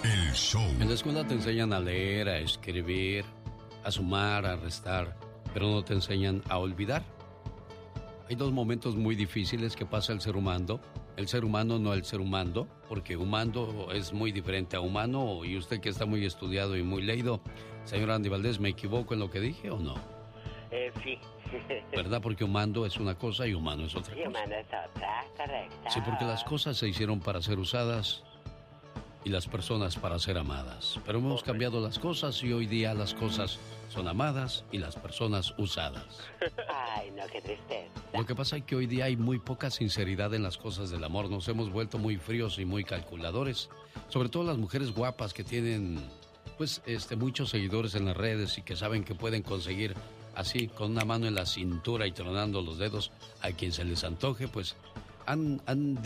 El show. En la escuela te enseñan a leer, a escribir, a sumar, a restar, pero no te enseñan a olvidar. Hay dos momentos muy difíciles que pasa el ser humano. El ser humano, no el ser humano, porque humano es muy diferente a humano. Y usted que está muy estudiado y muy leído, señor Andy Valdés, ¿me equivoco en lo que dije o no? Sí. ¿Verdad? Porque humano es una cosa y humano es otra cosa. Y humano es otra, correcto. Sí, porque las cosas se hicieron para ser usadas y las personas para ser amadas. Pero hemos cambiado las cosas y hoy día las cosas son amadas y las personas usadas. Ay, no, qué tristeza. Lo que pasa es que hoy día hay muy poca sinceridad en las cosas del amor. Nos hemos vuelto muy fríos y muy calculadores. Sobre todo las mujeres guapas que tienen, pues, muchos seguidores en las redes y que saben que pueden conseguir así, con una mano en la cintura y tronando los dedos a quien se les antoje, pues han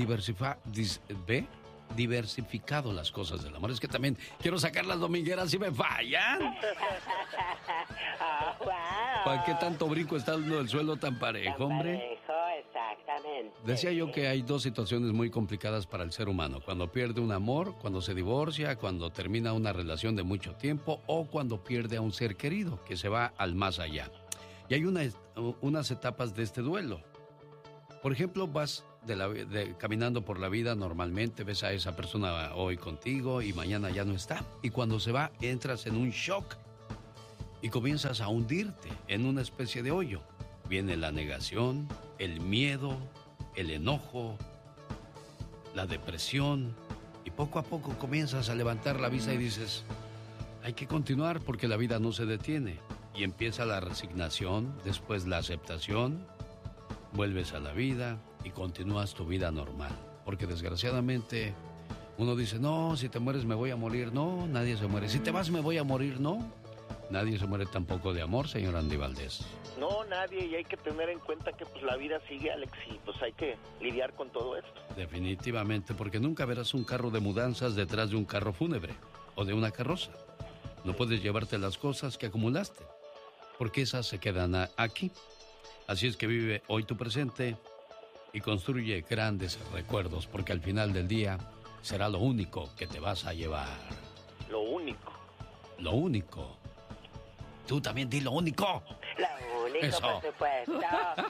diversificado las cosas del amor. Es que también quiero sacar las domingueras y me fallan. Oh, wow. ¿Para qué tanto brinco está el suelo tan parejo, hombre? Parejo, exactamente. Decía yo que hay dos situaciones muy complicadas para el ser humano. Cuando pierde un amor, cuando se divorcia, cuando termina una relación de mucho tiempo o cuando pierde a un ser querido que se va al más allá. Y hay unas etapas de este duelo. Por ejemplo, vas caminando por la vida normalmente, ves a esa persona hoy contigo y mañana ya no está. Y cuando se va, entras en un shock y comienzas a hundirte en una especie de hoyo. Viene la negación, el miedo, el enojo, la depresión y poco a poco comienzas a levantar la vista y dices, hay que continuar porque la vida no se detiene. Y empieza la resignación, después la aceptación, vuelves a la vida y continúas tu vida normal. Porque desgraciadamente uno dice, no, si te mueres me voy a morir. No, nadie se muere. Si te vas me voy a morir. No, nadie se muere tampoco de amor, señor Andy Valdés. No, nadie, y hay que tener en cuenta que pues la vida sigue, Alex, y pues hay que lidiar con todo esto. Definitivamente, porque nunca verás un carro de mudanzas detrás de un carro fúnebre o de una carroza. No puedes llevarte las cosas que acumulaste, porque esas se quedan aquí. Así es que vive hoy tu presente y construye grandes recuerdos, porque al final del día será lo único que te vas a llevar. Lo único. Lo único. Tú también di lo único. Lo único, Eso. por supuesto.